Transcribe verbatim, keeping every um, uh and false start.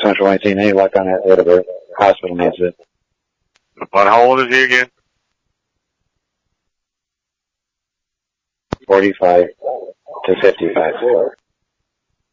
Central ain't seen any luck on that yet, but the hospital needs it. But how old is he again? forty-five to fifty-five.